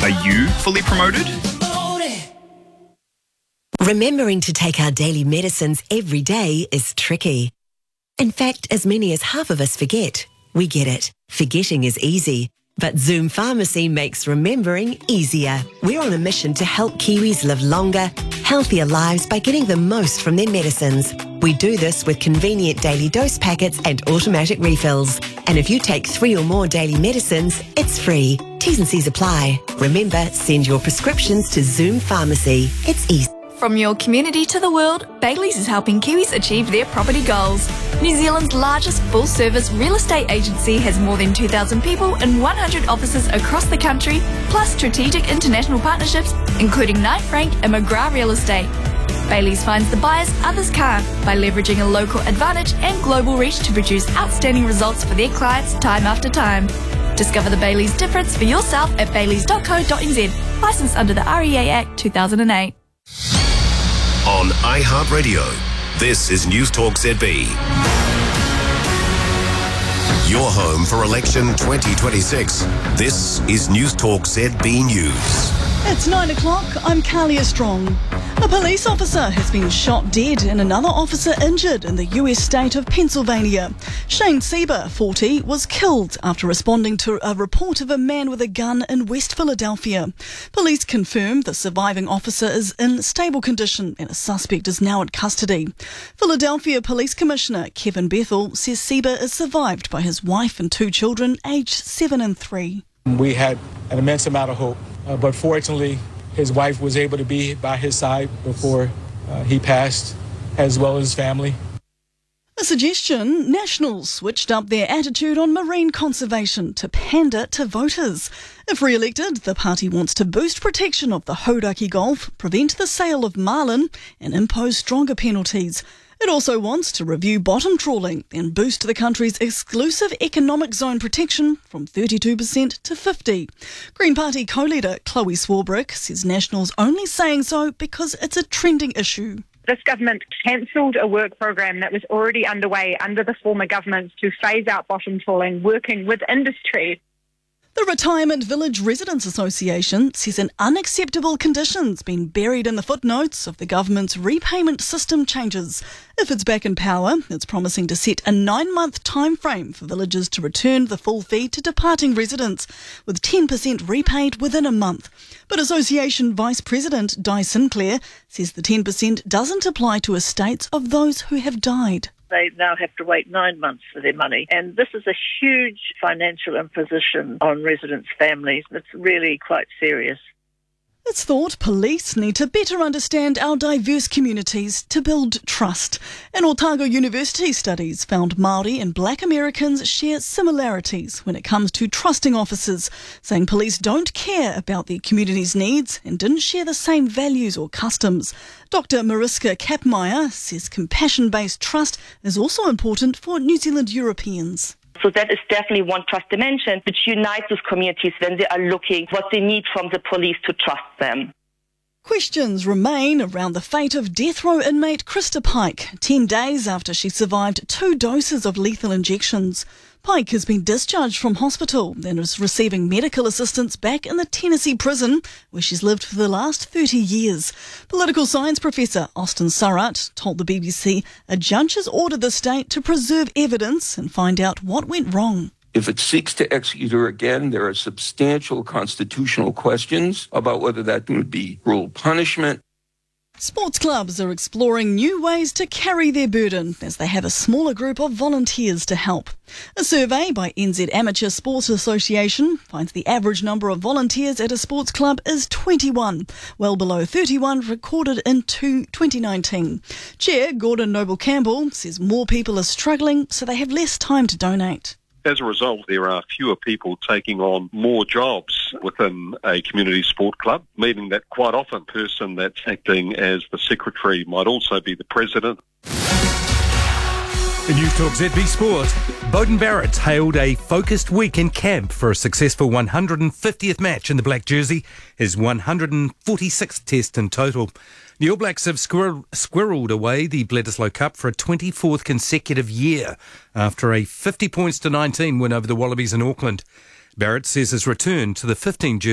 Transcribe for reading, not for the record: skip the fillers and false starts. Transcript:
Are you fully promoted? Remembering to take our daily medicines every day is tricky. In fact, as many as half of us forget. We get it. Forgetting is easy. But Zoom Pharmacy makes remembering easier. We're on a mission to help Kiwis live longer, healthier lives by getting the most from their medicines. We do this with convenient daily dose packets and automatic refills. And if you take 3 or more daily medicines, it's free. T's and C's apply. Remember, send your prescriptions to Zoom Pharmacy. It's easy. From your community to the world, Bailey's is helping Kiwis achieve their property goals. New Zealand's largest full-service real estate agency has more than 2,000 people and 100 offices across the country, plus strategic international partnerships, including Knight Frank and McGrath Real Estate. Bailey's finds the buyers others can't by leveraging a local advantage and global reach to produce outstanding results for their clients time after time. Discover the Bailey's difference for yourself at baileys.co.nz. Licensed under the REA Act 2008. On iHeartRadio, this is News Talk ZB. Your home for election 2026. This is News Talk ZB News. It's 9 o'clock. I'm Kalia Strong. A police officer has been shot dead and another officer injured in the US state of Pennsylvania. Shane Sieber, 40, was killed after responding to a report of a man with a gun in West Philadelphia. Police confirmed the surviving officer is in stable condition and a suspect is now in custody. Philadelphia Police Commissioner Kevin Bethel says Sieber is survived by his wife and 2 children aged 7 and 3. We had an immense amount of hope, but fortunately, his wife was able to be by his side before he passed, as well as his family. A suggestion: Nationals switched up their attitude on marine conservation to pander to voters. If re-elected, the party wants to boost protection of the Hauraki Gulf, prevent the sale of marlin and impose stronger penalties. It also wants to review bottom trawling and boost the country's exclusive economic zone protection from 32% to 50%. Green Party co-leader Chloe Swarbrick says Nationals only saying so because it's a trending issue. This government cancelled a work program that was already underway under the former governments to phase out bottom trawling, working with industry. The Retirement Village Residents Association says an unacceptable condition's been buried in the footnotes of the government's repayment system changes. If it's back in power, it's promising to set a 9-month time frame for villages to return the full fee to departing residents, with 10% repaid within a month. But Association Vice President Di Sinclair says the 10% doesn't apply to estates of those who have died. They now have to wait 9 months for their money. And this is a huge financial imposition on residents' families. It's really quite serious. It's thought police need to better understand our diverse communities to build trust. And Otago University studies found Māori and Black Americans share similarities when it comes to trusting officers, saying police don't care about their community's needs and didn't share the same values or customs. Dr. Mariska Kapmeier says compassion-based trust is also important for New Zealand Europeans. So that is definitely one trust dimension which unites those communities when they are looking what they need from the police to trust them. Questions remain around the fate of death row inmate Krista Pike, 10 days after she survived 2 doses of lethal injections. Pike has been discharged from hospital and is receiving medical assistance back in the Tennessee prison, where she's lived for the last 30 years. Political science professor Austin Surratt told the BBC a judge has ordered the state to preserve evidence and find out what went wrong. If it seeks to execute her again, there are substantial constitutional questions about whether that would be cruel punishment. Sports clubs are exploring new ways to carry their burden as they have a smaller group of volunteers to help. A survey by NZ Amateur Sports Association finds the average number of volunteers at a sports club is 21, well below 31 recorded in 2019. Chair Gordon Noble-Campbell says more people are struggling, so they have less time to donate. As a result, there are fewer people taking on more jobs within a community sport club, meaning that quite often the person that's acting as the secretary might also be the president. In News Talk ZB Sport, Beauden Barrett hailed a focused week in camp for a successful 150th match in the black jersey, his 146th test in total. The All Blacks have squirreled away the Bledisloe Cup for a 24th consecutive year after a 50 points to 19 win over the Wallabies in Auckland. Barrett says his return to the 15 jersey